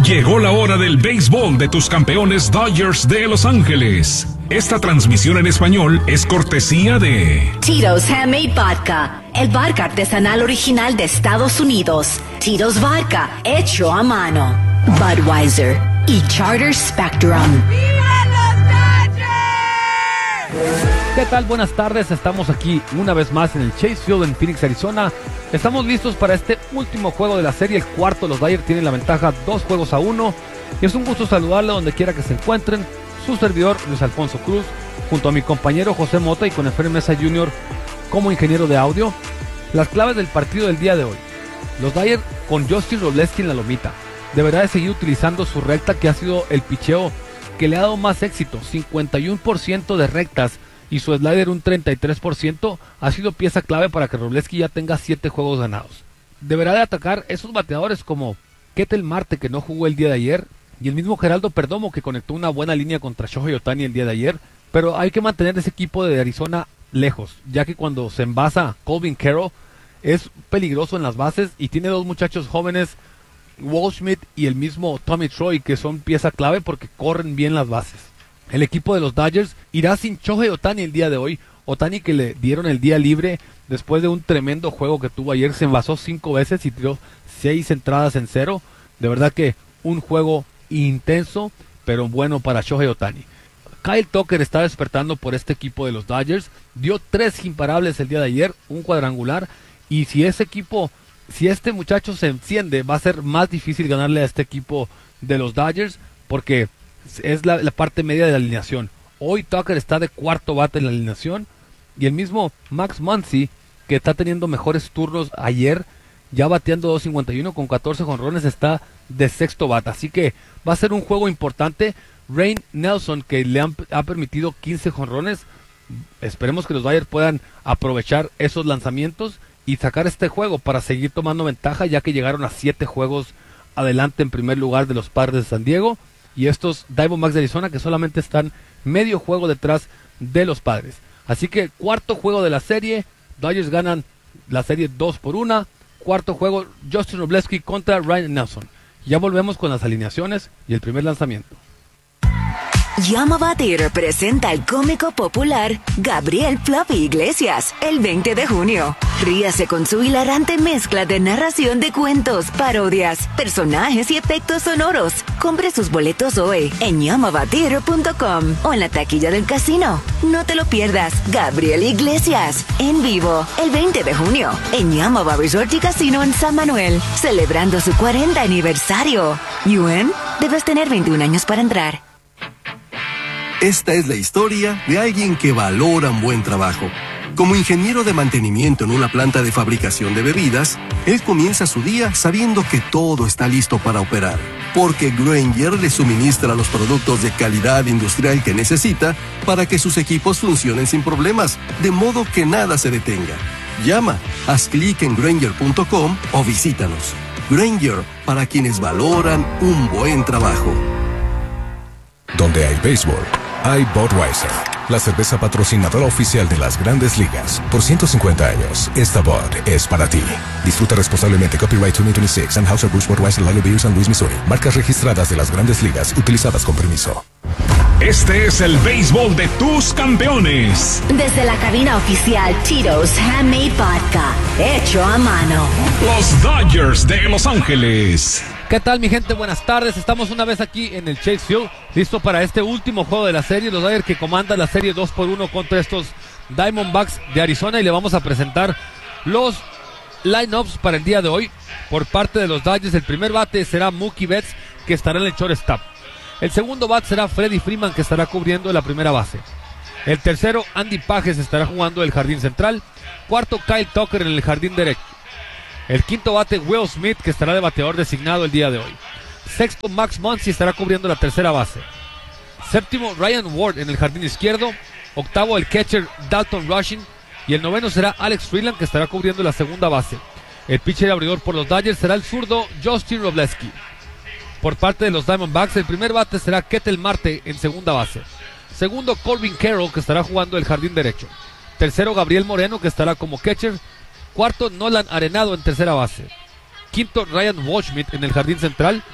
Llegó la hora del béisbol de tus campeones Dodgers de Los Ángeles. Esta transmisión en español es cortesía de Tito's Handmade Vodka, el vodka artesanal original de Estados Unidos. Tito's Vodka, hecho a mano. Budweiser y Charter Spectrum. ¡Viva los Dodgers! ¿Qué tal? Buenas tardes, estamos aquí una vez más en el Chase Field en Phoenix, Arizona. Estamos listos para este último juego de la serie, el cuarto. Los Dodgers tienen la ventaja 2-1. Y es un gusto saludarle donde quiera que se encuentren. Su servidor, Luis Alfonso Cruz, junto a mi compañero José Mota y con Efraín Mesa Jr. como ingeniero de audio. Las claves del partido del día de hoy. Los Dodgers con Justin Robleski en la lomita. Deberá de seguir utilizando su recta, que ha sido el picheo que le ha dado más éxito. 51% de rectas y su slider un 33%, ha sido pieza clave para que Robleski ya tenga 7 juegos ganados. Deberá de atacar esos bateadores como Ketel Marte, que no jugó el día de ayer, y el mismo Geraldo Perdomo, que conectó una buena línea contra Shohei Ohtani el día de ayer. Pero hay que mantener ese equipo de Arizona lejos, ya que cuando se envasa Corbin Carroll es peligroso en las bases, y tiene dos muchachos jóvenes, Waldschmidt y el mismo Tommy Troy, que son pieza clave porque corren bien las bases. El equipo de los Dodgers irá sin Shohei Ohtani el día de hoy. Ohtani, que le dieron el día libre después de un tremendo juego que tuvo ayer. Se envasó 5 veces y tiró 6 entradas en 0. De verdad que un juego intenso, pero bueno para Shohei Ohtani. Kyle Tucker está despertando por este equipo de los Dodgers. Dio 3 imparables el día de ayer, un cuadrangular. Y si este muchacho se enciende, va a ser más difícil ganarle a este equipo de los Dodgers, porque es la parte media de la alineación. Hoy Tucker está de cuarto bate en la alineación, y el mismo Max Muncy, que está teniendo mejores turnos ayer, ya bateando 2.51 con 14 jonrones, está de sexto bate. Así que va a ser un juego importante. Rain Nelson, que le ha permitido 15 jonrones, esperemos que los Dodgers puedan aprovechar esos lanzamientos y sacar este juego para seguir tomando ventaja, ya que llegaron a 7 juegos adelante en primer lugar de los Padres de San Diego, y estos Diamondbacks de Arizona, que solamente están medio juego detrás de los Padres. Así que cuarto juego de la serie, Dodgers ganan la serie 2-1. Cuarto juego, Justin Robleski contra Ryan Nelson. Ya volvemos con las alineaciones y el primer lanzamiento. Llama Batir presenta al cómico popular Gabriel Fluffy Iglesias el 20 de junio. Ríase con su hilarante mezcla de narración de cuentos, parodias, personajes y efectos sonoros. Compre sus boletos hoy en llamabatir.com o en la taquilla del casino. No te lo pierdas. Gabriel Iglesias en vivo el 20 de junio en Yamava Resort y Casino en San Manuel, celebrando su 40 aniversario. ¿Yuen? Debes tener 21 años para entrar. Esta es la historia de alguien que valora un buen trabajo. Como ingeniero de mantenimiento en una planta de fabricación de bebidas, él comienza su día sabiendo que todo está listo para operar, porque Grainger le suministra los productos de calidad industrial que necesita para que sus equipos funcionen sin problemas, de modo que nada se detenga. Llama, haz clic en Grainger.com o visítanos. Grainger, para quienes valoran un buen trabajo. Donde hay béisbol, hay Budweiser, la cerveza patrocinadora oficial de las Grandes Ligas. Por 150 años, esta Bud es para ti. Disfruta responsablemente. Copyright 2026, Anheuser-Busch Budweiser, Lalo Beer, San Luis, Missouri. Marcas registradas de las Grandes Ligas, utilizadas con permiso. Este es el béisbol de tus campeones. Desde la cabina oficial Tito's Handmade Vodka, hecho a mano. Los Dodgers de Los Ángeles. ¿Qué tal, mi gente? Buenas tardes. Estamos una vez aquí en el Chase Field, listo para este último juego de la serie. Los Dodgers que comandan la serie 2-1 contra estos Diamondbacks de Arizona, y le vamos a presentar los lineups para el día de hoy. Por parte de los Dodgers, el primer bate será Mookie Betts, que estará en el shortstop. El segundo bat será Freddie Freeman, que estará cubriendo la primera base. El tercero, Andy Pages, estará jugando el jardín central. Cuarto, Kyle Tucker en el jardín derecho. El quinto bate, Will Smith, que estará de bateador designado el día de hoy. Sexto, Max Muncy, estará cubriendo la tercera base. Séptimo, Ryan Ward en el jardín izquierdo. Octavo, el catcher Dalton Rushing. Y el noveno será Alex Freeland, que estará cubriendo la segunda base. El pitcher abridor por los Dodgers será el zurdo Justin Robleski. Por parte de los Diamondbacks, el primer bate será Ketel Marte en segunda base. Segundo, Corbin Carroll, que estará jugando el jardín derecho. Tercero, Gabriel Moreno, que estará como catcher. Cuarto, Nolan Arenado en tercera base. Quinto, Ryan Waldschmidt en el jardín central.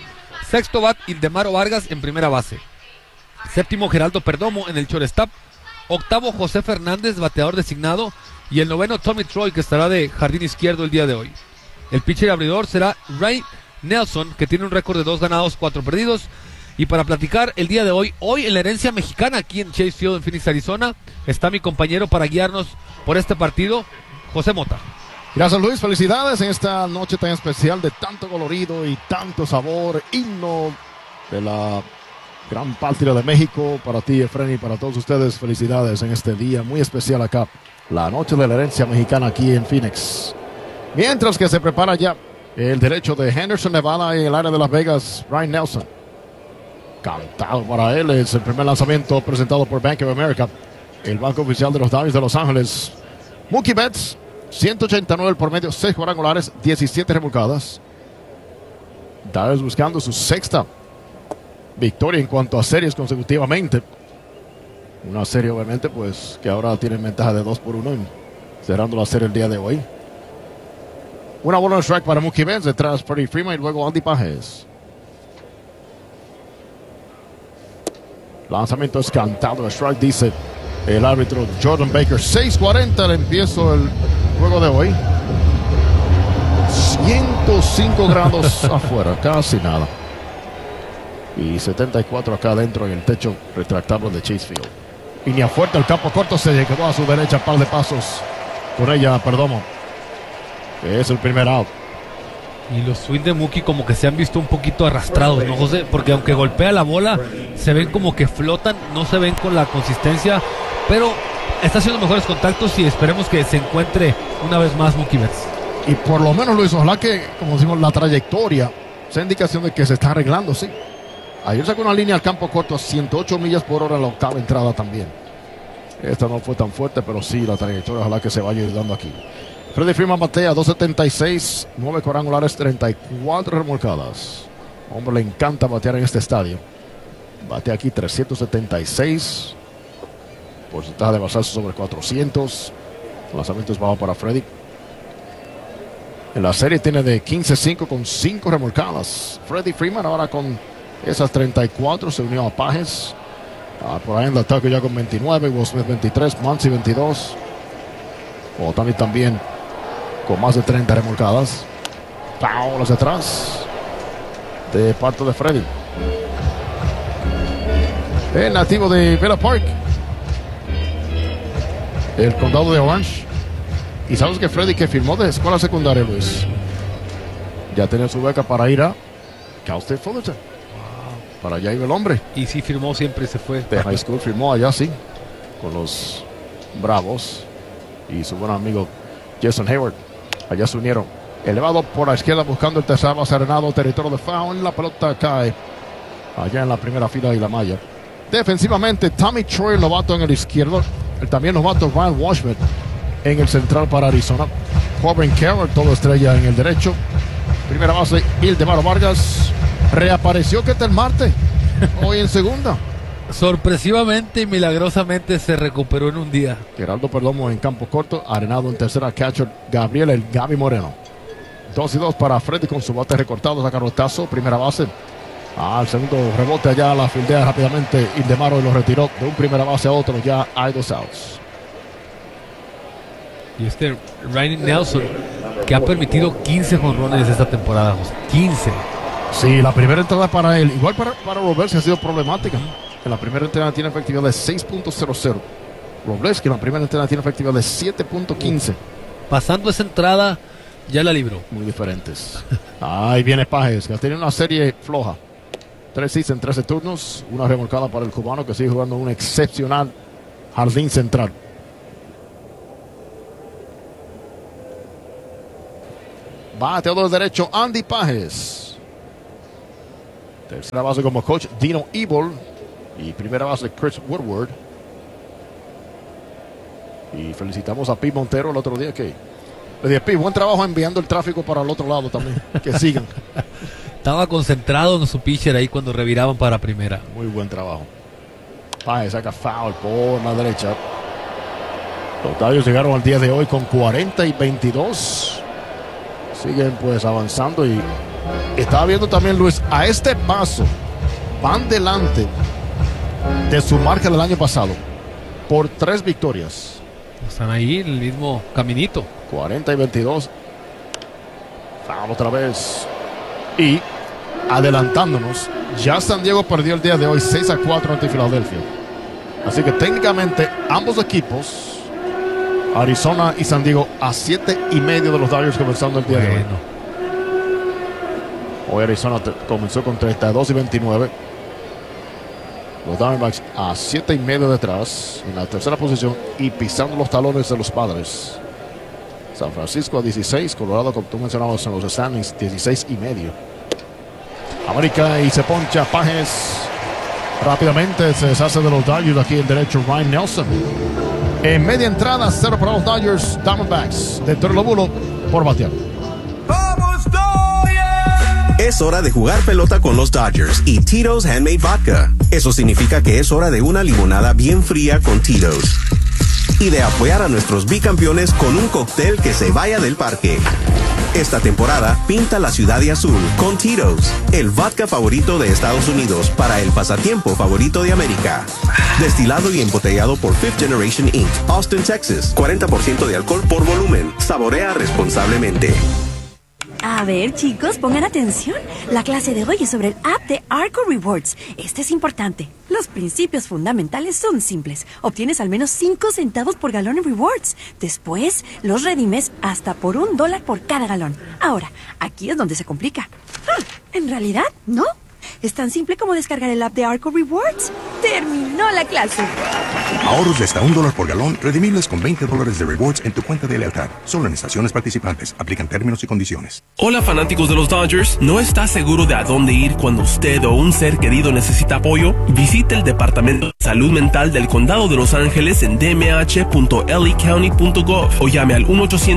Sexto bat, Ildemaro Vargas en primera base. Séptimo, Geraldo Perdomo en el shortstop. Octavo, José Fernández, bateador designado. Y el noveno, Tommy Troy, que estará de jardín izquierdo el día de hoy. El pitcher abridor será Ray Nelson, que tiene un récord de 2 ganados, 4 perdidos. Y para platicar el día de hoy en la herencia mexicana, aquí en Chase Field en Phoenix, Arizona, está mi compañero para guiarnos por este partido, José Mota. Gracias, Luis, felicidades en esta noche tan especial de tanto colorido y tanto sabor, himno de la gran patria de México. Para ti, Efren, y para todos ustedes, felicidades en este día muy especial acá, la noche de la herencia mexicana aquí en Phoenix. Mientras que se prepara ya el derecho de Henderson, Nevada, en el área de Las Vegas, Ryan Nelson. Cantado para él, es el primer lanzamiento presentado por Bank of America, el banco oficial de los Dodgers de Los Ángeles. Mookie Betts, 189 por medio, 6 cuadrangulares, 17 remolcadas. Dodgers buscando su sexta victoria en cuanto a series consecutivamente. Una serie, obviamente, pues que ahora tienen ventaja de 2-1, cerrando la serie el día de hoy. Una bola de strike para Mookie Betts, detrás Freddie Freeman y luego Andy Pages. Lanzamiento es cantado de strike, dice el árbitro Jordan Baker. 6:40 al empiezo el juego de hoy. 105 grados afuera, casi nada. Y 74 acá adentro en el techo retractable de Chase Field. Línea fuerte, el campo corto, se quedó a su derecha, par de pasos con ella, Perdomo. Es el primer out. Y los swings de Mookie como que se han visto un poquito arrastrados, ¿no, José? Porque aunque golpea la bola, se ven como que flotan, no se ven con la consistencia, pero está haciendo mejores contactos y esperemos que se encuentre una vez más Mookie Betts. Y por lo menos, Luis, ojalá que, como decimos, la trayectoria sea indicación de que se está arreglando, sí. Ayer sacó una línea al campo corto a 108 millas por hora en la octava entrada también. Esta no fue tan fuerte, pero sí, la trayectoria ojalá que se vaya ayudando aquí. Freddie Freeman batea 2.76, 9 cuadrangulares, 34 remolcadas. Hombre, le encanta batear en este estadio. Batea aquí 376. Porcentaje de basazo sobre 400. Lanzamientos bajo para Freddie. En la serie tiene de 15-5 con 5 remolcadas. Freddie Freeman ahora con esas 34 se unió a Pages. Por ahí en el ataque ya con 29. Will Smith 23, Muncy 22. Otani también con más de 30 remolcadas. Foul hacia atrás de parte de Freddie. El nativo de Villa Park, el condado de Orange. Y sabes que Freddie, que firmó de escuela secundaria, Luis, ya tenía su beca para ir a Cal State Fullerton. Para allá iba el hombre. Y sí firmó, siempre se fue. De high school firmó allá, sí, con los Bravos. Y su buen amigo Jason Hayward. Allá se unieron. Elevado por la izquierda buscando el tercer base arenado, territorio de foul. La pelota cae allá en la primera fila y la malla. Defensivamente, Tommy Troy, el novato en el izquierdo. El también novato Ryan Washburn en el central para Arizona. Corbin Carroll, todo estrella en el derecho. Primera base, Ildemaro Vargas. Reapareció Ketel Marte hoy en segunda. Sorpresivamente y milagrosamente se recuperó en un día. Geraldo Perdomo en campo corto, arenado en tercera, catcher Gabriel el Gaby Moreno. 2-2 para Freddy con su bate recortado, saca rotazo, primera base. Al segundo rebote allá, la fildea rápidamente Ildemaro y lo retiró de un primera base a otro, ya hay 2 outs. Y Ryan Nelson, que ha permitido 15 jonrones esta temporada, José. 15. Sí, la primera entrada para él, igual para Robleski ha sido problemática. En la primera entrada tiene efectividad de 6.00. Robleski en la primera entrada tiene efectividad de 7.15. Pasando esa entrada, ya la libró. Muy diferentes. Ahí viene Pages, que tiene una serie floja. 3 hits en 13 turnos. Una remolcada para el cubano, que sigue jugando un excepcional jardín central. Bateador derecho, Andy Pages. Tercera base como coach, Dino Ebel. Y primera base, Chris Woodward. Y felicitamos a Pete Montero el otro día, que le dije, Pete, buen trabajo enviando el tráfico para el otro lado también. Que sigan. Estaba concentrado en su pitcher ahí cuando reviraban para primera. Muy buen trabajo. Pages saca foul por la derecha. Los Dodgers llegaron al día de hoy con 40 y 22. Siguen pues avanzando y Estaba viendo también, Luis, a este paso van delante de su marca del año pasado por 3 victorias. Están ahí en el mismo caminito. 40-22. Vamos otra vez. Y adelantándonos, ya San Diego perdió el día de hoy 6-4 ante Filadelfia. Así que técnicamente ambos equipos, Arizona y San Diego, a 7.5 de los Dodgers comenzando el día de hoy. Hoy Arizona comenzó con 32-29. Los Diamondbacks a 7.5 detrás, en la tercera posición y pisando los talones de los Padres. San Francisco a 16, Colorado, como tú mencionabas en los standings, 16.5. América y se poncha Pages. Rápidamente se deshace de los Dodgers. Aquí el derecho Ryan Nelson. En media entrada, 0 para los Dodgers. Diamondbacks de Torrelobulo por batear. Es hora de jugar pelota con los Dodgers y Tito's Handmade Vodka. Eso significa que es hora de una limonada bien fría con Tito's. Y de apoyar a nuestros bicampeones con un cóctel que se vaya del parque. Esta temporada, pinta la ciudad de azul con Tito's, el vodka favorito de Estados Unidos para el pasatiempo favorito de América. Destilado y embotellado por Fifth Generation Inc., Austin, Texas. 40% de alcohol por volumen. Saborea responsablemente. A ver, chicos, pongan atención. La clase de hoy es sobre el app de Arco Rewards. Este es importante. Los principios fundamentales son simples. Obtienes al menos 5 centavos por galón en rewards. Después, los redimes hasta por $1 por cada galón. Ahora, aquí es donde se complica. En realidad, no. Es tan simple como descargar el app de Arco Rewards. ¡Terminó la clase! Ahorros de hasta $1 por galón, redimibles con $20 de rewards en tu cuenta de lealtad. Solo en estaciones participantes. Aplican términos y condiciones. Hola, fanáticos de los Dodgers. ¿No está seguro de a dónde ir cuando usted o un ser querido necesita apoyo? Visite el Departamento de Salud Mental del Condado de Los Ángeles en dmh.lacounty.gov o llame al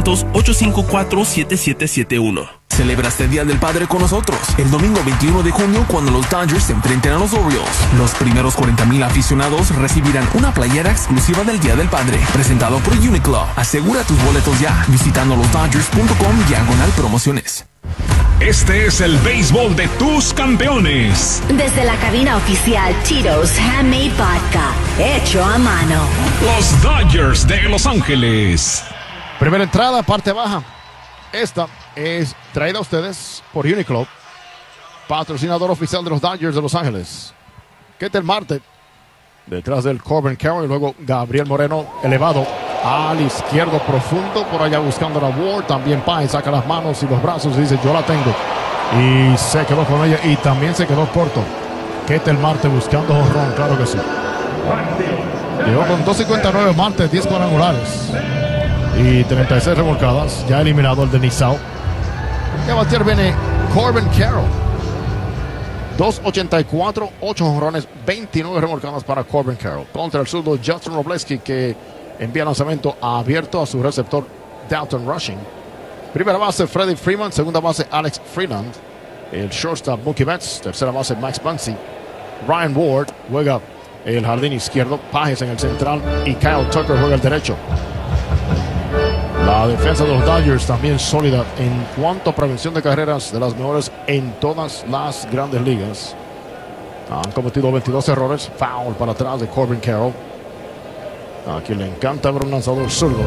1-800-854-7771. Celebra este Día del Padre con nosotros el domingo 21 de junio cuando los Dodgers se enfrenten a los Orioles. Los primeros 40,000 aficionados recibirán una playera exclusiva del Día del Padre, presentado por Uniqlo. Asegura tus boletos ya visitando losdodgers.com/promociones. Este es el béisbol de tus campeones. Desde la cabina oficial Tito's Handmade Vodka, hecho a mano. Los Dodgers de Los Ángeles. Primera entrada, parte baja. Esta es traída a ustedes por Uniqlo, patrocinador oficial de los Dodgers de Los Ángeles. Ketel Marte, detrás del Corbin Carroll, y luego Gabriel Moreno, elevado al izquierdo profundo, por allá buscando la Ward. También Páez saca las manos y los brazos y dice: yo la tengo. Y se quedó con ella y también se quedó corto. Ketel Marte buscando jonrón, claro que sí. Llegó con 2.59 Marte, 10 cuadrangulares y 36 remolcadas. Ya eliminado el de Nixau. Y a batear viene Corbin Carroll. 2.84, 8 jonrones, 29 remolcadas para Corbin Carroll. Contra el zurdo Justin Robleski, que envía lanzamiento abierto a su receptor Dalton Rushing. Primera base Freddie Freeman, segunda base Alex Freeland. El shortstop Mookie Betts, tercera base Max Muncy. Ryan Ward juega el jardín izquierdo, Pages en el central y Kyle Tucker juega el derecho. La defensa de los Dodgers también sólida en cuanto a prevención de carreras, de las mejores en todas las grandes ligas. Han cometido 22 errores. Foul para atrás de Corbin Carroll. A quien le encanta ver un lanzador zurdo.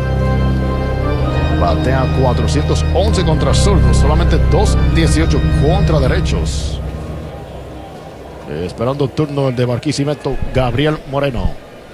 Batea 411 contra zurdos, solamente 218 contra derechos. Esperando turno el de Barquisimeto, Gabriel Moreno.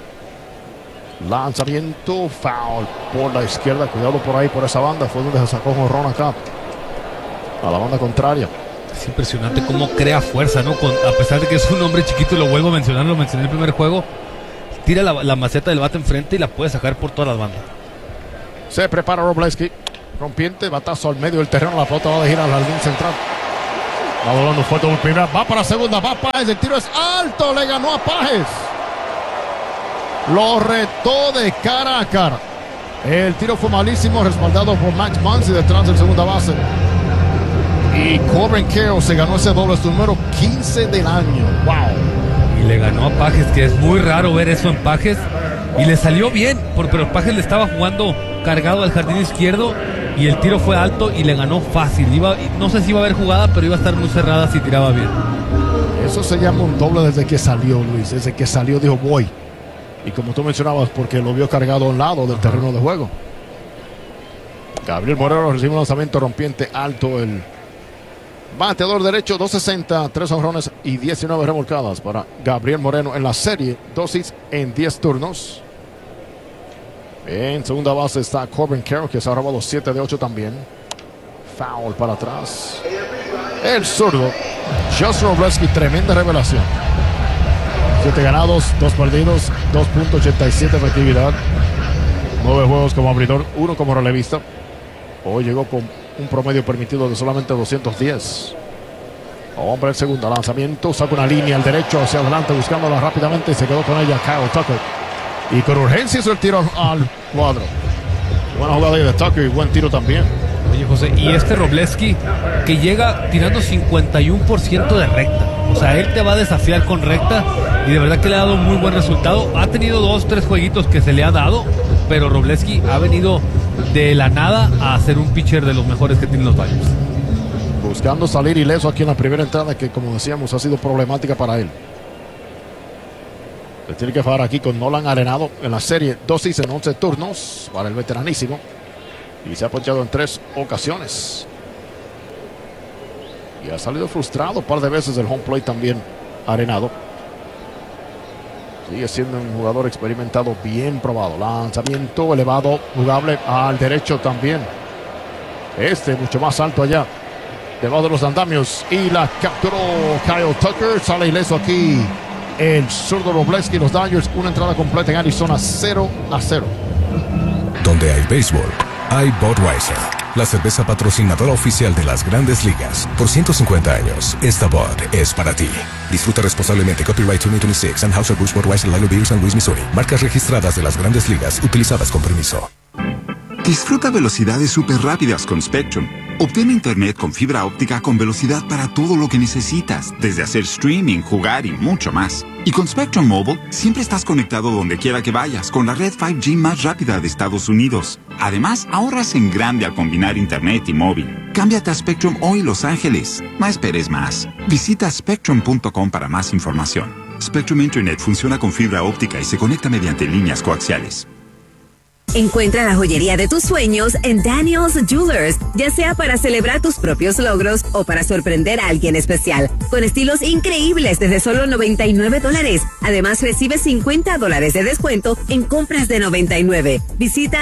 Lanzamiento, foul por la izquierda. Cuidado por ahí, por esa banda. Fue donde se sacó jonrón acá, a la banda contraria. Es impresionante cómo crea fuerza, ¿no? A pesar de que es un hombre chiquito, lo vuelvo a mencionar, lo mencioné en el primer juego. Tira la maceta del bate enfrente y la puede sacar por todas las bandas. Se prepara Robleski. Rompiente, batazo al medio del terreno. La pelota va a girar al jardín central. Va volando fuerte por primera. Va para segunda. Va Páez. El tiro es alto. Le ganó a Páez. Lo retó de cara a cara. El tiro fue malísimo. Respaldado por Max Muncy detrás del segunda base. Y Corbin Carroll se ganó ese doble, su número 15 del año. ¡Wow! Y le ganó a Pages, que es muy raro ver eso en Pages. Y le salió bien, pero Pages le estaba jugando cargado al jardín izquierdo y el tiro fue alto y le ganó fácil. No sé si iba a haber jugada, pero iba a estar muy cerrada si tiraba bien. Eso se llama un doble desde que salió, Luis. Desde que salió dijo voy. Y como tú mencionabas, porque lo vio cargado a un lado del terreno de juego. Gabriel Moreno recibe un lanzamiento rompiente alto. El bateador derecho, 260, 3 jonrones y 19 remolcadas para Gabriel Moreno en la serie. 2 hits en 10 turnos. En segunda base está Corbin Carroll, que se ha robado 7 de 8 también. Foul para atrás. El zurdo, Justin Robleski, tremenda revelación. 7 ganados, 2 perdidos, 2.87 efectividad. 9 juegos como abridor, 1 como relevista. Hoy llegó con un promedio permitido de solamente 210. Hombre, el segundo lanzamiento, saca una línea al derecho hacia adelante buscándola rápidamente y se quedó con ella Kyle Tucker. Y con urgencia hizo el tiro al cuadro. Buena jugada de Tucker y buen tiro también. Oye, José, y este Robleski que llega tirando 51% de recta. O sea, él te va a desafiar con recta y de verdad que le ha dado muy buen resultado. Ha tenido 2-3 jueguitos que se le ha dado, pero Robleski ha venido de la nada a ser un pitcher de los mejores que tienen los Dodgers. Buscando salir ileso aquí en la primera entrada, que como decíamos ha sido problemática para él. Le tiene que fajar aquí con Nolan Arenado en la serie. 2 hits en 11 turnos para el veteranísimo. Y se ha ponchado en 3 ocasiones. Y ha salido frustrado un par de veces del home plate también Arenado. Sigue siendo un jugador experimentado, bien probado. Lanzamiento elevado, jugable al derecho también. Mucho más alto allá, debajo de los andamios. Y la capturó Kyle Tucker. Sale ileso aquí el zurdo Robleski. Los Dodgers, una entrada completa en Arizona, 0-0. Donde hay béisbol, hay Budweiser, la cerveza patrocinadora oficial de las Grandes Ligas. Por 150 años, esta Bud es para ti. Disfruta responsablemente. Copyright 2026, Anheuser-Busch Budweiser, Lilo Beer, San Luis, Missouri. Marcas registradas de las Grandes Ligas, utilizadas con permiso. Disfruta velocidades súper rápidas con Spectrum. Obtén internet con fibra óptica con velocidad para todo lo que necesitas, desde hacer streaming, jugar y mucho más. Y con Spectrum Mobile, siempre estás conectado donde quiera que vayas, con la red 5G más rápida de Estados Unidos. Además, ahorras en grande al combinar internet y móvil. Cámbiate a Spectrum hoy, Los Ángeles. No esperes más. Visita spectrum.com para más información. Spectrum Internet funciona con fibra óptica y se conecta mediante líneas coaxiales. Encuentra la joyería de tus sueños en Daniel's Jewelers, ya sea para celebrar tus propios logros o para sorprender a alguien especial, con estilos increíbles desde solo $99. Además, recibe $50 de descuento en compras de $99. Visita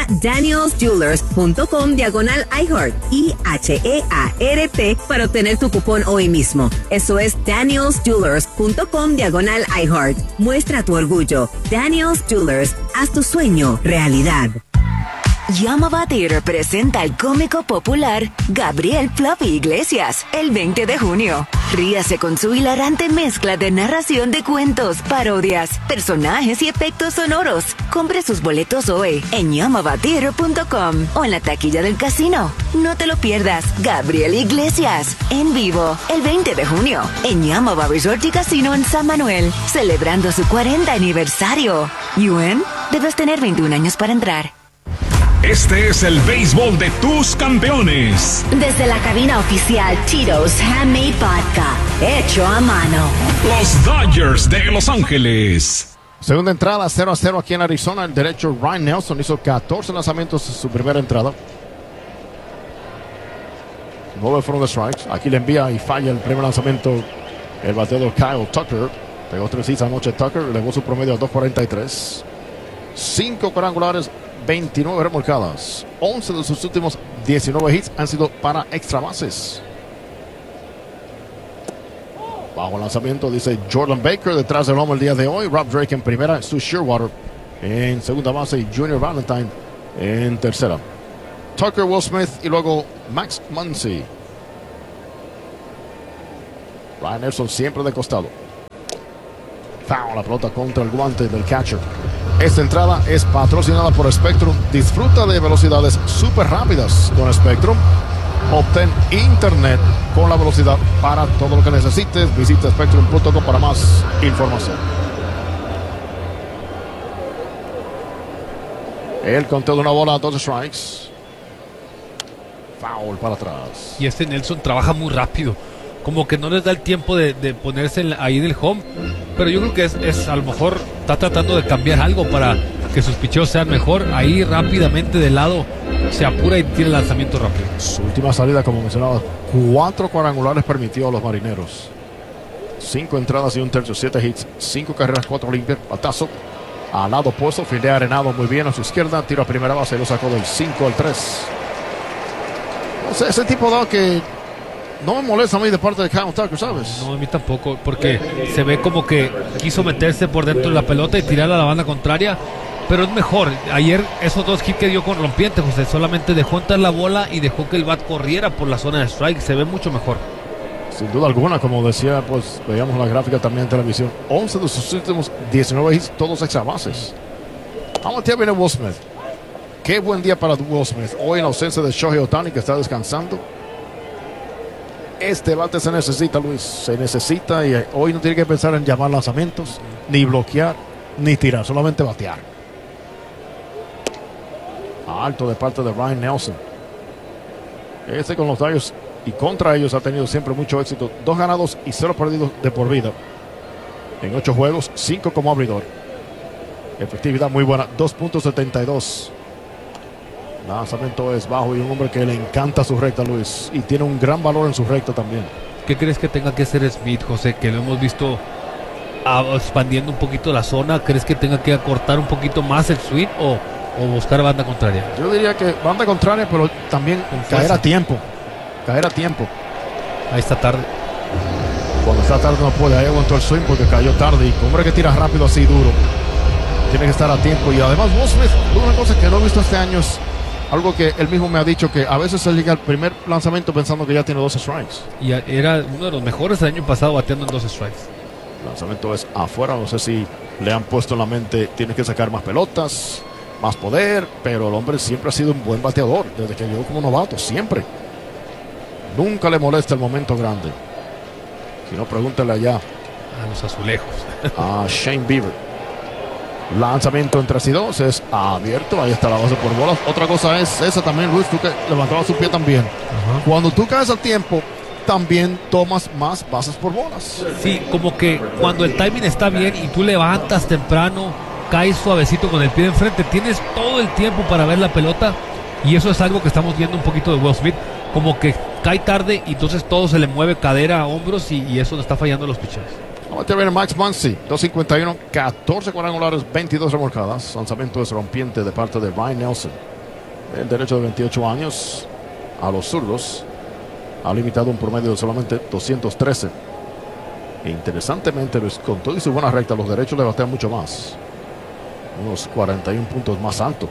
danielsjewelers.com/iHeart, IHEART, para obtener tu cupón hoy mismo. Eso es danielsjewelers.com/iHeart. Muestra tu orgullo. Daniel's Jewelers, haz tu sueño realidad. Llama Batir presenta al cómico popular Gabriel Fluffy Iglesias el 20 de junio. Ríase con su hilarante mezcla de narración de cuentos, parodias, personajes y efectos sonoros. Compre sus boletos hoy en llamabatir.com o en la taquilla del casino. No te lo pierdas. Gabriel Iglesias en vivo el 20 de junio en Yamava Resort y Casino en San Manuel, celebrando su 40 aniversario. ¿Yuen? Debes tener 21 años para entrar. Este es el béisbol de tus campeones. Desde la cabina oficial Tito's Handmade Vodka, hecho a mano. Los Dodgers de Los Ángeles. Segunda entrada, 0-0 aquí en Arizona. El derecho Ryan Nelson hizo 14 lanzamientos en su primera entrada. 9 fueron de strikes. Aquí le envía y falla el primer lanzamiento el bateador Kyle Tucker. Pegó 3 hits anoche Tucker, elevó su promedio a 2.43. 5 cuadrangulares, 29 remolcadas. 11 de sus últimos 19 hits han sido para extra bases. Bajo lanzamiento dice Jordan Baker detrás del home el día de hoy. Rob Drake en primera, Stu Shearwater en segunda base y Junior Valentine en tercera. Tucker, Will Smith y luego Max Muncy. Ryan Nelson siempre de costado. Foul, la pelota contra el guante del catcher. Esta entrada es patrocinada por Spectrum. Disfruta de velocidades súper rápidas con Spectrum. Obtén internet con la velocidad para todo lo que necesites. Visita spectrum.com para más información. El conteo de una bola, 2 strikes. Foul para atrás. Y Nelson trabaja muy rápido. Como que no les da el tiempo de ponerse ahí en el home. Pero yo creo que es a lo mejor está tratando de cambiar algo para que sus picheos sean mejor. Ahí rápidamente de lado se apura y tira el lanzamiento rápido. Su última salida, como mencionaba, 4 cuadrangulares permitió a los Marineros. 5 entradas y 1/3, 7 hits, 5 carreras, 4 limpias. Batazo al lado opuesto, fildea Arenado muy bien a su izquierda, tiro a primera base y lo sacó del 5 al 3. No sé, ese tipo de que no me molesta a mí de parte de Kyle Tucker, ¿sabes? No, a mí tampoco, porque se ve como que quiso meterse por dentro de la pelota y tirar a la banda contraria, pero es mejor. Ayer esos 2 hits que dio con rompiente, José, solamente dejó entrar la bola y dejó que el bat corriera por la zona de strike, se ve mucho mejor. Sin duda alguna, como decía, pues veíamos la gráfica también en televisión. 11 de sus últimos 19 hits, todos extra bases. Vamos a viene Will Smith. Qué buen día para Will Smith. Hoy en ausencia de Shohei Ohtani, que está descansando. Este bate se necesita, Luis. Se necesita, y hoy no tiene que pensar en llamar lanzamientos, ni bloquear, ni tirar. Solamente batear. Alto de parte de Ryan Nelson. Con los Dodgers y contra ellos ha tenido siempre mucho éxito. 2 ganados y 0 perdidos de por vida. En 8 juegos, 5 como abridor. Efectividad muy buena, 2.72. Lanzamiento es bajo y un hombre que le encanta su recta, Luis. Y tiene un gran valor en su recta también. ¿Qué crees que tenga que hacer Smith, José? Que lo hemos visto expandiendo un poquito la zona. ¿Crees que tenga que acortar un poquito más el swing o buscar banda contraria? Yo diría que banda contraria, pero también caer a tiempo. Caer a tiempo. Ahí está tarde. Cuando está tarde no puede. Ahí aguantó el swing porque cayó tarde. Y hombre que tira rápido así duro, tiene que estar a tiempo. Y además Will Smith, una cosa que no he visto este año es algo que él mismo me ha dicho, que a veces él llega al primer lanzamiento pensando que ya tiene 12 strikes. Y era uno de los mejores el año pasado bateando en 12 strikes. El lanzamiento es afuera. No sé si le han puesto en la mente, tiene que sacar más pelotas, más poder, pero el hombre siempre ha sido un buen bateador desde que llegó como novato, siempre. Nunca le molesta el momento grande. Si no, pregúntale allá a los azulejos, a Shane Bieber. Lanzamiento en 3-2 es abierto. Ahí está la base por bolas. Otra cosa es esa también, Luis, tú que levantabas su pie también. Cuando tú caes al tiempo, también tomas más bases por bolas. Sí, como que cuando el timing está bien y tú levantas temprano, caes suavecito con el pie de enfrente, tienes todo el tiempo para ver la pelota. Y eso es algo que estamos viendo un poquito de Will Smith, como que cae tarde y entonces todo se le mueve cadera a hombros y eso le está fallando a los pitchers. Vamos a ver Max Muncy, 251, 14 cuadrangulares, 22 remolcadas. Lanzamiento es rompiente de parte de Ryan Nelson. El derecho de 28 años a los zurdos ha limitado un promedio de solamente 213. E interesantemente, con todo y su buena recta, los derechos le batean mucho más. Unos 41 puntos más alto.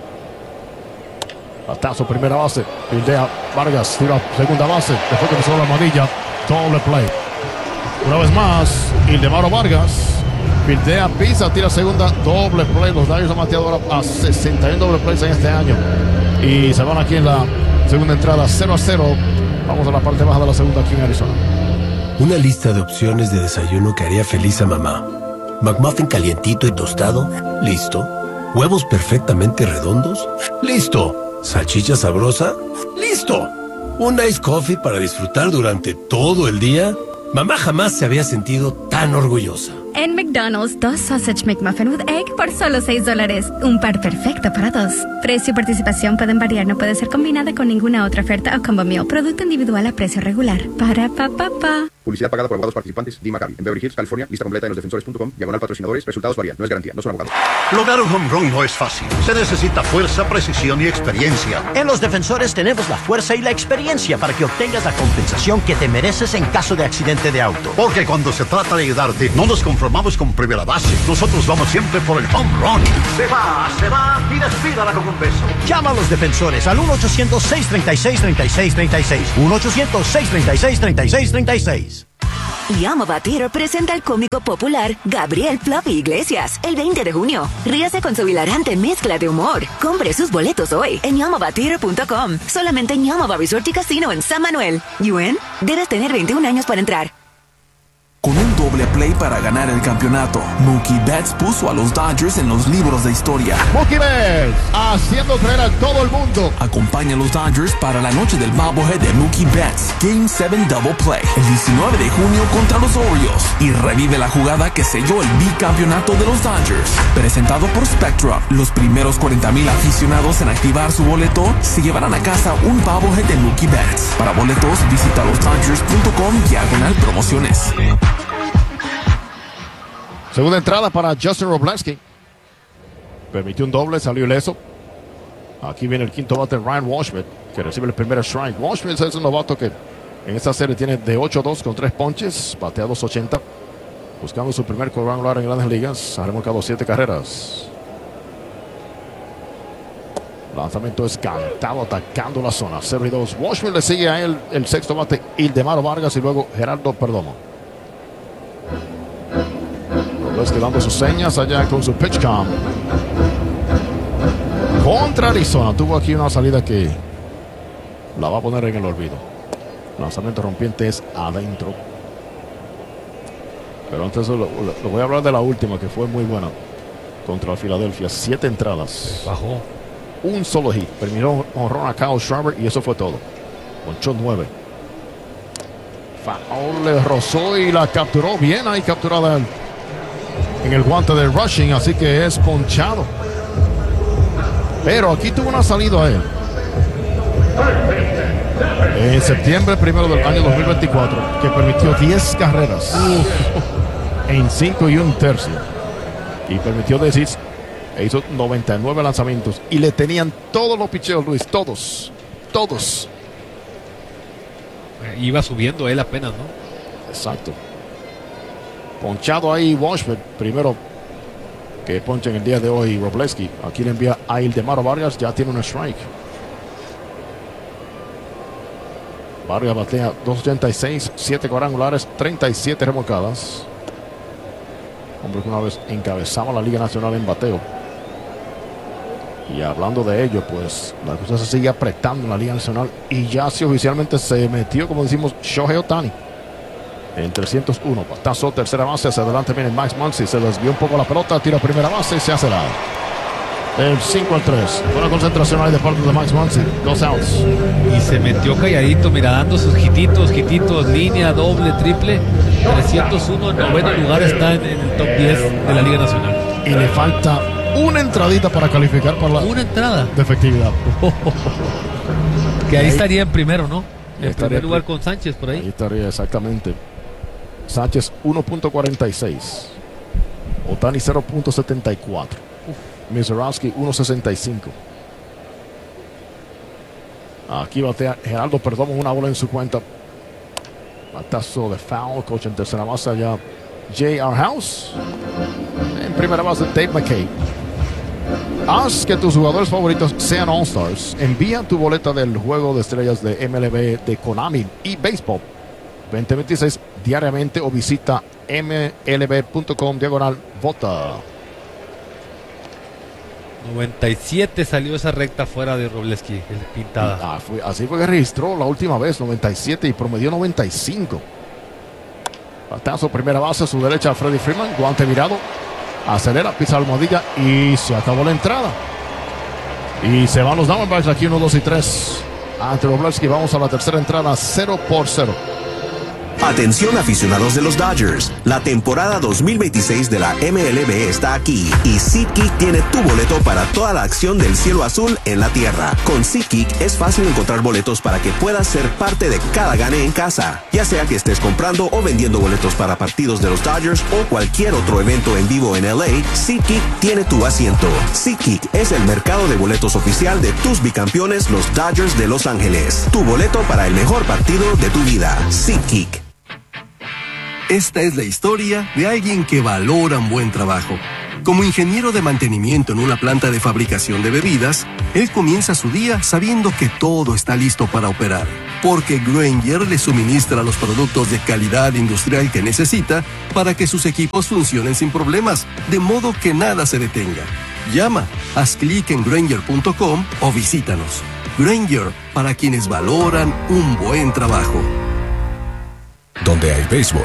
Batazo, primera base. Pildea Vargas, tira segunda base. Después que pasó la amarilla, doble play. Una vez más, Ildemaro Vargas. Pildea, pisa, tira segunda, doble play. Los Dodgers han bateado ahora a 61 doble plays en este año. Y se van aquí en la segunda entrada, 0-0. Vamos a la parte baja de la segunda aquí en Arizona. Una lista de opciones de desayuno que haría feliz a mamá. McMuffin calientito y tostado, listo. Huevos perfectamente redondos, listo. Salchicha sabrosa, listo. Un iced coffee para disfrutar durante todo el día. Mamá jamás se había sentido tan orgullosa. En McDonald's, 2 Sausage McMuffin with Egg por solo $6. Un par perfecto para 2. Precio y participación pueden variar, no puede ser combinada con ninguna otra oferta o combo meal. Producto individual a precio regular. Para pa. Publicidad pagada por abogados participantes. Dee Maccabi. En Beverly Hills, California. Lista completa en losdefensores.com. /patrocinadores. Resultados varían. No es garantía. No son abogados. Lograr un home run no es fácil. Se necesita fuerza, precisión y experiencia. En Los Defensores tenemos la fuerza y la experiencia para que obtengas la compensación que te mereces en caso de accidente de auto. Porque cuando se trata de ayudarte, no nos conformamos con primera base. Nosotros vamos siempre por el home run. Se va y despídala con un beso. Llama a Los Defensores al 1-800-636-3636. 1-800-636-3636. Yamava Theater presenta al cómico popular Gabriel Fluffy Iglesias el 20 de junio. Ríase con su hilarante mezcla de humor. Compre sus boletos hoy en yamavatheater.com. Solamente en Yamava Resort y Casino en San Manuel. ¿UN? Debes tener 21 años para entrar. Con un doble play para ganar el campeonato. Mookie Betts puso a los Dodgers en los libros de historia. Mookie Betts haciendo creer a todo el mundo. Acompaña a los Dodgers para la noche del bobblehead de Mookie Betts, Game 7 Double Play, el 19 de junio contra los Orioles, y revive la jugada que selló el bicampeonato de los Dodgers. Presentado por Spectrum, los primeros 40,000 aficionados en activar su boleto se llevarán a casa un bobblehead de Mookie Betts. Para boletos, visita losdodgers.com/promociones. Segunda entrada para Justin Robleski. Permitió un doble, salió ileso. Aquí viene el quinto bate, Ryan Washburn, que recibe el primer strike. Washburn es un novato que en esta serie tiene de 8-2 con 3 ponches, batea 2.80. Buscando su primer cuadrangular en Grandes Ligas. Ha remolcado 7 carreras. Lanzamiento es cantado, atacando la zona. 0-2. Washburn le sigue a él el sexto bate, Ildemaro Vargas, y luego Gerardo Perdomo. Robleski dando sus señas allá con su pitch cam. Contra Arizona. Tuvo aquí una salida que la va a poner en el olvido. Lanzamiento rompiente es adentro. Pero antes lo voy a hablar de la última, que fue muy buena contra Filadelfia. 7 entradas. Bajó. Un solo hit. Terminó honrón a Kyle Schwarber y eso fue todo. Ponchó 9. Foul le rozó y la capturó bien. Ahí capturada en el guante de rushing, así que es ponchado. Pero aquí tuvo una salida a él. En septiembre 1 del año 2024, que permitió 10 carreras en 5 y un tercio. Y permitió decir, e hizo 99 lanzamientos. Y le tenían todos los picheos, Luis, todos. Iba subiendo él apenas, ¿no? Exacto. Ponchado ahí Washburn, primero que poncha en el día de hoy Robleski. Aquí le envía a Ildemaro Vargas, ya tiene un strike. Vargas batea 2.86, 7 cuadrangulares, 37 remolcadas. Hombre que una vez encabezaba la Liga Nacional en bateo. Y hablando de ello, pues la cosa se sigue apretando en la Liga Nacional. Y ya sí oficialmente se metió, como decimos, Shohei Ohtani en 301. Batazo, tercera base, hacia adelante viene Max Muncy. Se desvió un poco la pelota, tira primera base y se hace la el 5-3. Buena concentración ahí de parte de Max Muncy. 2 outs. Y se metió calladito, mira, dando sus hititos, línea, doble, triple. 301, en noveno lugar está en el top 10 de la Liga Nacional. Y le falta una entradita para calificar para la... Una entrada. De efectividad. Que ahí estaría en primero, ¿no? En primer lugar con Sánchez por ahí. Ahí estaría, exactamente. Sánchez 1.46. Ohtani 0.74. Mizorowski 1.65. Aquí batea Gerardo Perdomo, una bola en su cuenta. Batazo de foul, coach en tercera base allá J.R. House. En primera base Dave McKay. Haz que tus jugadores favoritos sean All-Stars. Envía tu boleta del juego de estrellas de MLB de Konami y Baseball 2026 diariamente o visita mlb.com/vota. 97 salió esa recta fuera de Robleski, pintada. Así fue que registró la última vez, 97, y promedió 95. Batazo, primera base, a su derecha Freddie Freeman, guante virado, acelera, pisa la almohadilla y se acabó la entrada. Y se van los Diamondbacks aquí 1, 2 y 3. Ante Robleski, vamos a la tercera entrada, 0-0. Atención aficionados de los Dodgers, la temporada 2026 de la MLB está aquí y SeatGeek tiene tu boleto para toda la acción del cielo azul en la tierra. Con SeatGeek es fácil encontrar boletos para que puedas ser parte de cada gane en casa, ya sea que estés comprando o vendiendo boletos para partidos de los Dodgers o cualquier otro evento en vivo en LA. SeatGeek tiene tu asiento. SeatGeek es el mercado de boletos oficial de tus bicampeones, los Dodgers de Los Ángeles. Tu boleto para el mejor partido de tu vida. SeatGeek. Esta es la historia de alguien que valora un buen trabajo. Como ingeniero de mantenimiento en una planta de fabricación de bebidas, él comienza su día sabiendo que todo está listo para operar, porque Grainger le suministra los productos de calidad industrial que necesita para que sus equipos funcionen sin problemas, de modo que nada se detenga. Llama, haz clic en Grainger.com o visítanos. Grainger, para quienes valoran un buen trabajo. Donde hay béisbol,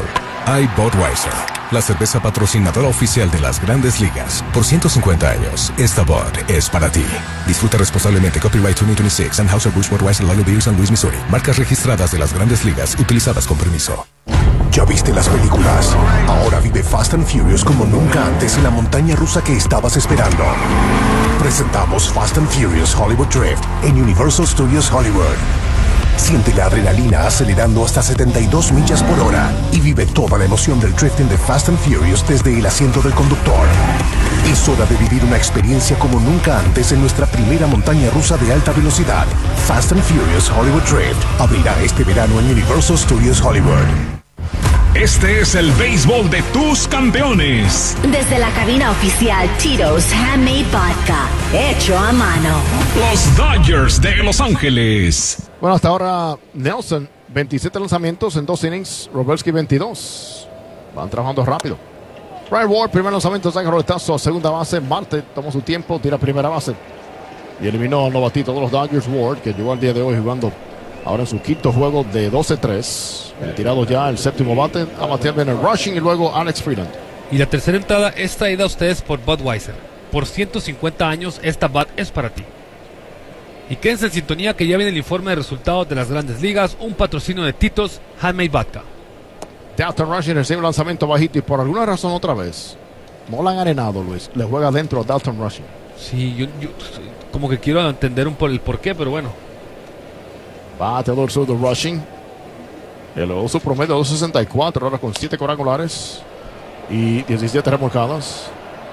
hay Budweiser, la cerveza patrocinadora oficial de las Grandes Ligas. Por 150 años, esta Bud es para ti. Disfruta responsablemente. Copyright 2026 Anheuser-Busch Budweiser Lager Beer San Luis, Missouri. Marcas registradas de las Grandes Ligas utilizadas con permiso. ¿Ya viste las películas? Ahora vive Fast and Furious como nunca antes en la montaña rusa que estabas esperando. Presentamos Fast and Furious Hollywood Drift en Universal Studios Hollywood. Siente la adrenalina acelerando hasta 72 millas por hora y vive toda la emoción del drifting de Fast and Furious desde el asiento del conductor. Es hora de vivir una experiencia como nunca antes en nuestra primera montaña rusa de alta velocidad. Fast and Furious Hollywood Drift abrirá este verano en Universal Studios Hollywood. Este es el béisbol de tus campeones. Desde la cabina oficial Tito's Handmade Vodka, hecho a mano. Los Dodgers de Los Ángeles. Bueno, hasta ahora Nelson, 27 lanzamientos en 2 innings. Robertski, 22. Van trabajando rápido. Ryan Ward, primer lanzamiento, saca roletazo a segunda base. Marte tomó su tiempo, tira primera base. Y eliminó al novatito de los Dodgers, Ward, que llegó al día de hoy jugando ahora en su quinto juego de 12-3. Retirado ya el séptimo bate. A batear bien el Rushing y luego Alex Freeland. Y la tercera entrada es traída a ustedes por Budweiser. Por 150 años, esta Bud es para ti. Y quédense en sintonía que ya viene el informe de resultados de las Grandes Ligas, un patrocinio de Tito's Handmade Vodka. Dalton Rushing recibe un lanzamiento bajito y por alguna razón otra vez no la han arenado, Luis. Le juega adentro a Dalton Rushing. Sí, yo como que quiero entender el por qué, pero bueno. Bateador zurdo Rushing. Elevó su promedio a 2.64, ahora con 7 cuadrangulares y 17 remolcadas.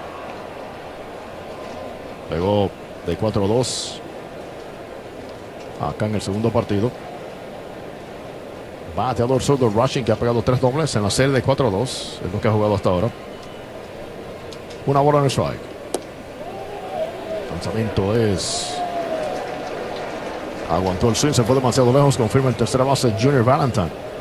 Pegó de 4-2 acá en el segundo partido. Bateador zurdo Rushing, que ha pegado 3 dobles en la serie de 4-2. Es lo que ha jugado hasta ahora. Una bola en el strike. El lanzamiento es... Aguantó el swing, se fue demasiado lejos. Confirma en tercera base Junior Valentine.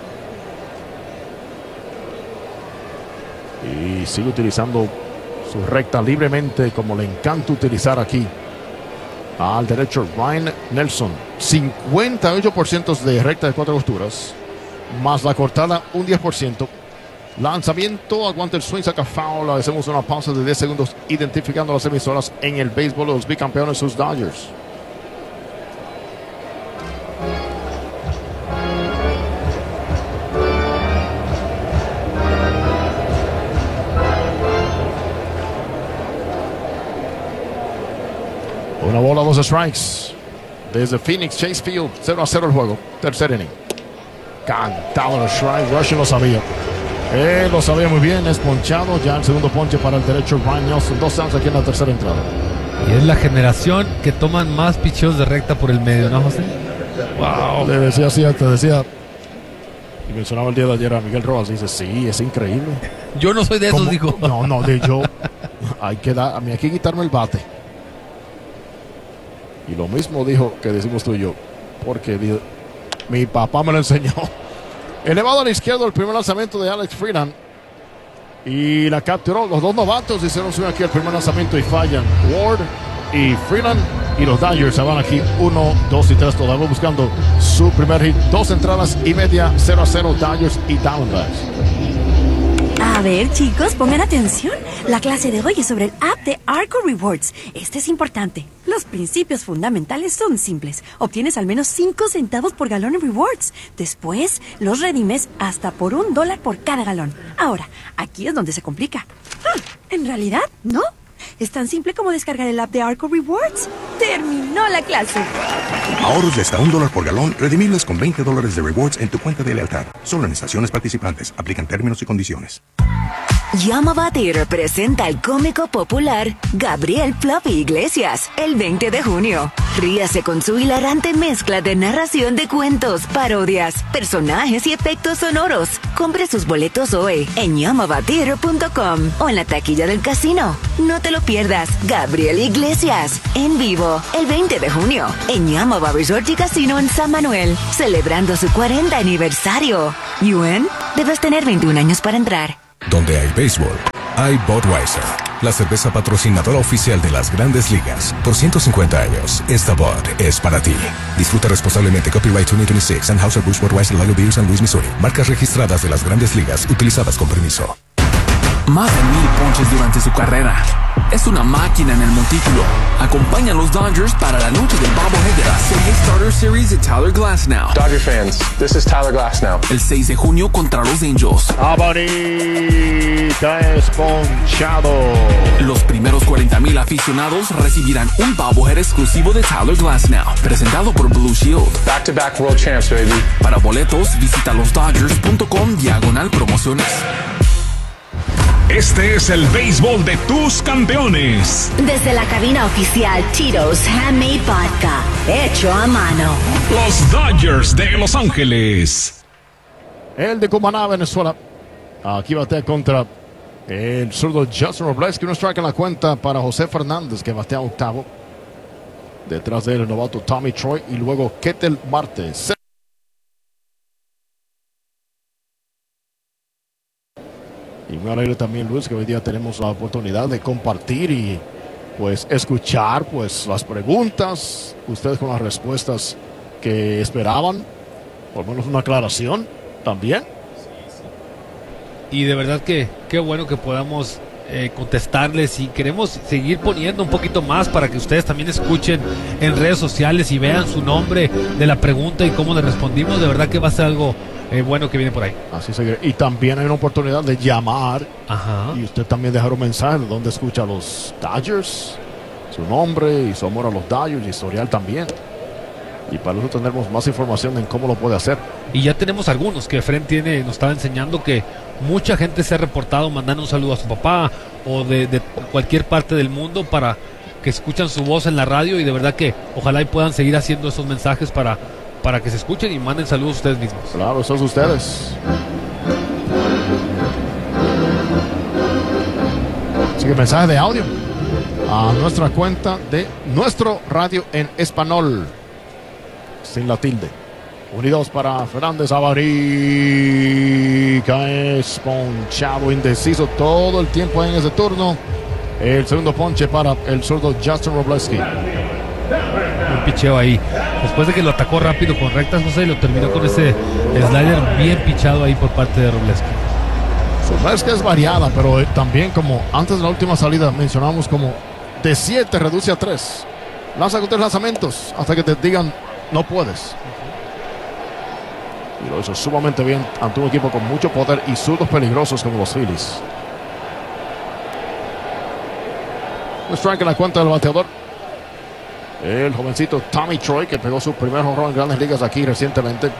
Y sigue utilizando su recta libremente como le encanta utilizar aquí. Al derecho Ryan Nelson. 58% de recta de 4 costuras. Más la cortada un 10%. Lanzamiento, aguanta el swing, saca foul. Hacemos una pausa de 10 segundos identificando las emisoras en el béisbol de los bicampeones, sus Dodgers. Una bola, 2 strikes. Desde Phoenix Chase Field, 0-0 el juego. Tercer inning. Cantado el strike. Rushing lo sabía. Lo sabía muy bien. Es ponchado. Ya el segundo ponche para el derecho Ryan Nelson. 2 outs aquí en la tercera entrada. Y es la generación que toman más picheos de recta por el medio, ¿no, José? Wow. Le decía así, te decía. Y mencionaba el día de ayer a Miguel Rojas. Dice, sí, es increíble. Yo no soy de esos, dijo. No, de yo. A mí hay que quitarme el bate. Y lo mismo dijo que decimos tú y yo. Porque dijo, mi papá me lo enseñó. Elevado a la izquierda el primer lanzamiento de Alex Freeland. Y la capturó. Los dos novatos hicieron swing aquí el primer lanzamiento y fallan. Ward y Freeland. Y los Dodgers se van aquí 1, 2 y 3. Todavía buscando su primer hit. 2 entradas y media. 0-0 Dodgers y Diamondbacks. A ver, chicos, pongan atención. La clase de hoy es sobre el app de Arco Rewards. Este es importante. Los principios fundamentales son simples. Obtienes al menos 5 centavos por galón en rewards. Después, los redimes hasta por $1 por cada galón. Ahora, aquí es donde se complica. En realidad, no. Es tan simple como descargar el app de Arco Rewards. ¡Terminó la clase! Ahorros de hasta $1 por galón, redimibles con $20 de rewards en tu cuenta de lealtad. Solo en estaciones participantes. Aplican términos y condiciones. Llama Batir presenta al cómico popular Gabriel Fluffy Iglesias el 20 de junio. Ríase con su hilarante mezcla de narración de cuentos, parodias, personajes y efectos sonoros. Compre sus boletos hoy en llamabatir.com o en la taquilla del casino. No te lo pierdas. Gabriel Iglesias en vivo el 20 de junio en Llama Resort y Casino en San Manuel, celebrando su 40 aniversario. ¿Yuen? Debes tener 21 años para entrar. Donde hay béisbol, hay Budweiser, la cerveza patrocinadora oficial de las Grandes Ligas. Por 150 años, esta Bud es para ti. Disfruta responsablemente. Copyright 2026. Anheuser-Busch Budweiser Lager Beer San Luis, Missouri. Marcas registradas de las Grandes Ligas, utilizadas con permiso. Más de 1000 ponches durante su carrera. Es una máquina en el montículo. Acompaña a los Dodgers para la noche del bobblehead de la serie Starter Series de Tyler Glasnow. Dodger fans, this is Tyler Glasnow. El 6 de junio contra los Angels. Avarita esponchado. Los primeros 40,000 aficionados recibirán un bobblehead exclusivo de Tyler Glasnow, presentado por Blue Shield. Back-to-back world champs, baby. Para boletos, visita losdodgers.com/promociones. Este es el béisbol de tus campeones. Desde la cabina oficial Tito's Handmade Vodka, hecho a mano. Los Dodgers de Los Ángeles. El de Cumaná, Venezuela. Aquí batea contra el zurdo Justin Robleski. Un strike en la cuenta para José Fernández, que batea octavo. Detrás de él el novato Tommy Troy y luego Ketel Marte. Y me alegra también, Luis, que hoy día tenemos la oportunidad de compartir y pues escuchar pues las preguntas, ustedes con las respuestas que esperaban, por lo menos una aclaración también. Y de verdad que qué bueno que podamos contestarles, y queremos seguir poniendo un poquito más para que ustedes también escuchen en redes sociales y vean su nombre de la pregunta y cómo le respondimos. De verdad que va a ser algo bueno que viene por ahí. Así se. Y también hay una oportunidad de llamar. Ajá. Y usted también dejar un mensaje de dónde escucha a los Dodgers, su nombre y su amor a los Dodgers, y historial también. Y para eso tendremos más información en cómo lo puede hacer. Y ya tenemos algunos que Efren nos estaba enseñando que mucha gente se ha reportado mandando un saludo a su papá o de cualquier parte del mundo para que escuchan su voz en la radio, y de verdad que ojalá y puedan seguir haciendo esos mensajes para que se escuchen y manden saludos ustedes mismos. Claro, esos ustedes. Así que mensaje de audio a nuestra cuenta de nuestro radio en español, sin la tilde. Unidos para Fernández. Avarica esponchado, indeciso todo el tiempo en ese turno. El segundo ponche para el zurdo Justin Robleski. Un picheo ahí. Después de que lo atacó rápido con rectas, José, y lo terminó con ese slider bien pichado ahí por parte de Robleski. Su mezcla es variada, pero también, como antes de la última salida mencionamos, como de 7 reduce a 3. Lanza con 3 lanzamientos hasta que te digan no puedes. Y lo hizo sumamente bien ante un equipo con mucho poder y zurdos peligrosos como los Phillies. Un strike en la cuenta del bateador, el jovencito Tommy Troy, que pegó su primer home run en Grandes Ligas aquí recientemente.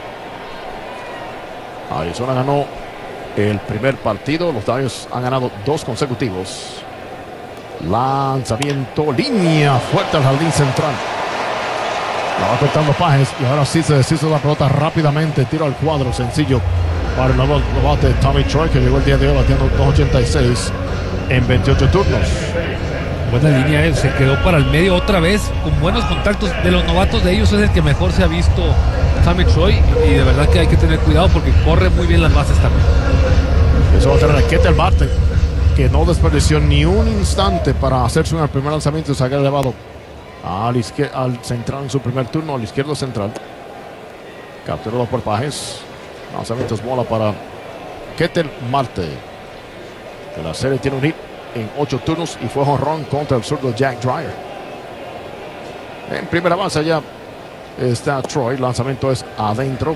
Arizona ganó el primer partido. Los Dodgers han ganado 2 consecutivos. Lanzamiento, línea fuerte al jardín central. La va cortando Pajes y ahora sí se deshizo de la pelota rápidamente. Tiro al cuadro sencillo para el novato Tommy Troy, que llegó el día de hoy bateando 2.86 en 28 turnos. Buena línea, se quedó para el medio otra vez con buenos contactos. De los novatos de ellos es el que mejor se ha visto Tommy Troy, y de verdad que hay que tener cuidado porque corre muy bien las bases también. Eso va a tener a Ketel Marte, que no desperdició ni un instante para hacerse un primer lanzamiento y sacar elevado al central en su primer turno, al izquierdo central. Capturado por Pajes. Lanzamiento es bola para Ketel Marte, que la serie tiene un hit en 8 turnos y fue jonrón contra el zurdo Jack Dreyer. En primera base ya está Troy. Lanzamiento es adentro.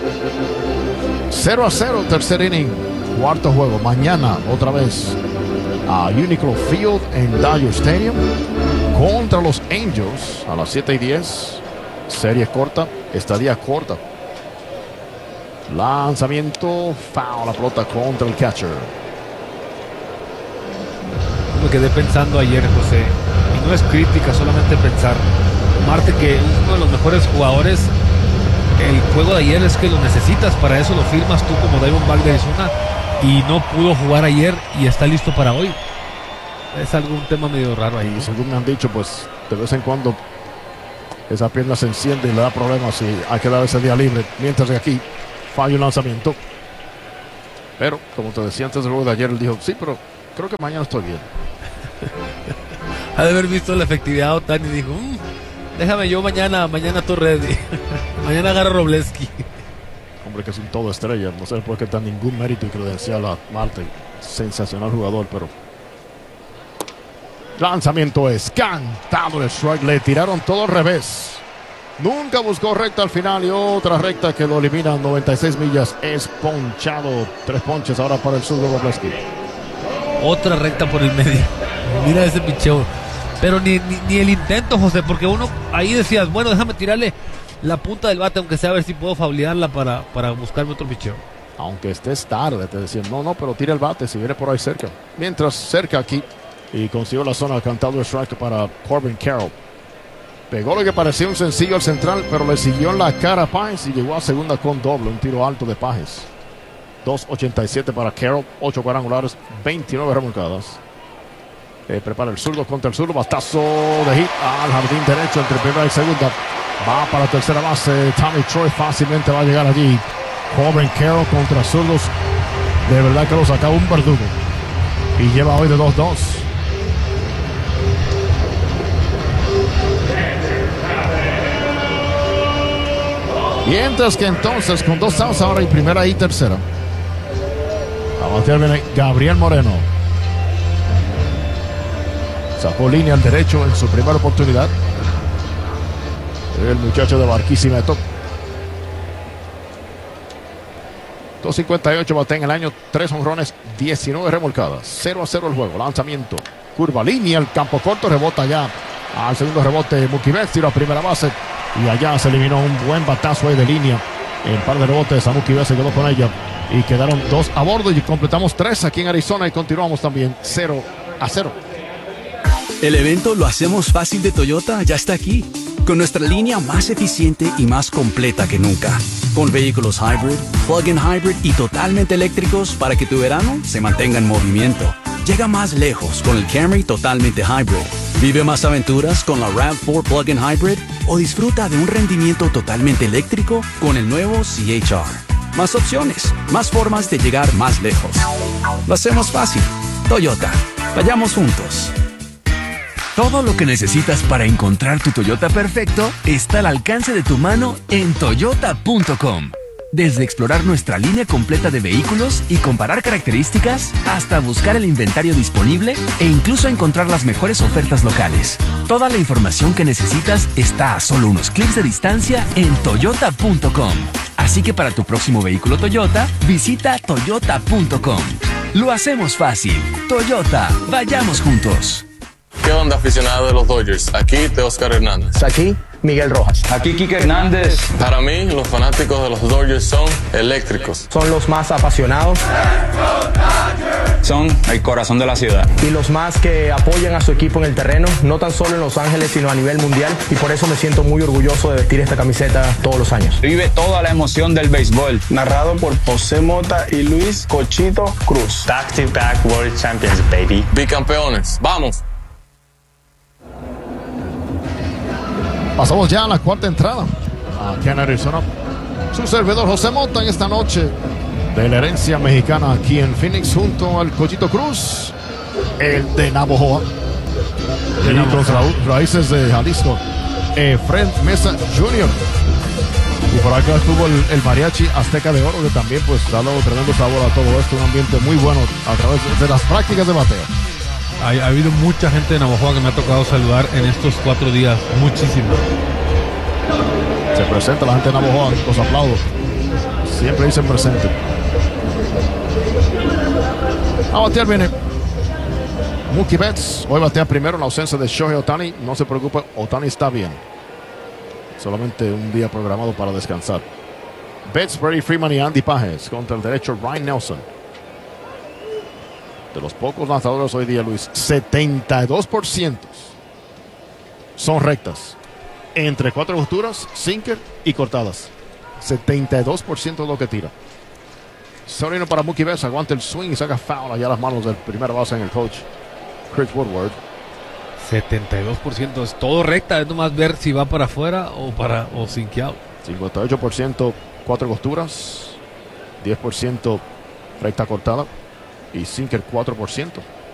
0-0 tercer inning, cuarto juego. Mañana otra vez a Uniclo Field en Dodger Stadium contra los Angels a las 7:10. Serie corta, estadía corta. Lanzamiento foul, la pelota contra el catcher. Me quedé pensando ayer, José, y no es crítica, solamente pensar. Marte, que es uno de los mejores jugadores, el juego de ayer es que lo necesitas, para eso lo firmas tú como Diamondback de Arizona, y no pudo jugar ayer y está listo para hoy. Es algún tema medio raro ahí. Y según me han dicho, pues de vez en cuando esa pierna se enciende y le da problemas y hay que dar ese día libre, mientras que aquí falla un lanzamiento. Pero como te decía antes del juego de ayer, él dijo, sí, pero creo que mañana estoy bien. Ha de haber visto la efectividad de Otani y dijo, déjame yo mañana estoy ready. Mañana agarro Robleski. Hombre, que es un todo estrella. No sé por qué está ningún mérito y credencial a Marte. Sensacional jugador, pero... Lanzamiento es cantado el strike. Le tiraron todo al revés. Nunca buscó recta al final y otra recta que lo elimina 96 millas. Es ponchado. 3 ponches ahora para el zurdo Robleski. Otra recta por el medio. Mira ese picheo. Pero ni el intento, José, porque uno ahí decías, bueno, déjame tirarle la punta del bate, aunque sea a ver si puedo faulearla para buscarme otro picheo. Aunque estés tarde, te decían, no, pero tira el bate si viene por ahí cerca. Mientras cerca aquí y consiguió la zona cantado el strike para Corbin Carroll. Pegó lo que parecía un sencillo al central, pero le siguió en la cara a Páez y llegó a segunda con doble, un tiro alto de Páez. 2.87 para Carroll, 8 cuadrangulares, 29 remolcadas. Prepara el zurdo contra el zurdo, batazo de hit al jardín derecho entre primera y segunda. Va para tercera base, Tommy Troy fácilmente va a llegar allí. Corbin Carroll contra zurdos, de verdad que lo saca un verdugo. Y lleva hoy de 2-2. Mientras que entonces con 2 outs ahora y primera y tercera. A batear viene Gabriel Moreno. Sacó línea al derecho en su primera oportunidad. El muchacho de Barquisimeto. 2.58 bate en el año, 3 jonrones, 19 remolcadas. 0-0 el juego. Lanzamiento. Curva línea, el campo corto, rebota ya. Al segundo rebote, Mookie Betts tiro a primera base. Y allá se eliminó un buen batazo ahí de línea. En par de rebotes a Mookie Betts se quedó con ella. Y quedaron 2 a bordo y completamos 3 aquí en Arizona y continuamos también 0-0. El evento Lo Hacemos Fácil de Toyota ya está aquí, con nuestra línea más eficiente y más completa que nunca, con vehículos hybrid, plug-in hybrid y totalmente eléctricos para que tu verano se mantenga en movimiento. Llega más lejos con el Camry totalmente hybrid. Vive más aventuras con la RAV4 plug-in hybrid o disfruta de un rendimiento totalmente eléctrico con el nuevo CHR. Más opciones, más formas de llegar más lejos. Lo hacemos fácil. Toyota. Vayamos juntos. Todo lo que necesitas para encontrar tu Toyota perfecto está al alcance de tu mano en toyota.com. Desde explorar nuestra línea completa de vehículos y comparar características, hasta buscar el inventario disponible e incluso encontrar las mejores ofertas locales. Toda la información que necesitas está a solo unos clics de distancia en toyota.com. Así que para tu próximo vehículo Toyota, visita toyota.com. Lo hacemos fácil. Toyota, vayamos juntos. ¿Qué onda, aficionado de los Dodgers? Aquí Teóscar Hernández. Aquí Miguel Rojas. Aquí Kike Hernández. Para mí, los fanáticos de los Dodgers son eléctricos. Son los más apasionados. Son el corazón de la ciudad. Y los más que apoyan a su equipo en el terreno, no tan solo en Los Ángeles, sino a nivel mundial. Y por eso me siento muy orgulloso de vestir esta camiseta todos los años. Vive toda la emoción del béisbol. Narrado por José Mota y Luis Cochito Cruz. Back-to-back World Champions, baby. Bicampeones. ¡Vamos! Pasamos ya a la cuarta entrada aquí en Arizona. Su servidor José Mota en esta noche de la herencia mexicana aquí en Phoenix junto al Cochito Cruz, el de Navojoa, y con raíces de Jalisco, Fred Mesa Jr. Y por acá estuvo el mariachi Azteca de Oro, que también pues ha dado tremendo sabor a todo esto, un ambiente muy bueno a través de las prácticas de bateo. Ha habido mucha gente de Navojoa que me ha tocado saludar en estos 4 días. Muchísimo. Se presenta la gente de Navojoa, los aplaudo. Siempre dicen presente. A batear viene Mookie Betts. Hoy batea primero en la ausencia de Shohei Ohtani. No se preocupe, Ohtani está bien. Solamente un día programado para descansar. Betts, Freddie Freeman y Andy Páez contra el derecho Ryan Nelson. De los pocos lanzadores hoy día, Luis, 72% son rectas. Entre 4 costuras, sinker y cortadas. 72% es lo que tira. Sonino para Mookie Betts, aguanta el swing y saca foul allá a las manos del primer base en el coach Chris Woodward. 72% es todo recta, es nomás ver si va para afuera o sinkeado. 58% 4 costuras, 10% recta cortada y sinker 4%.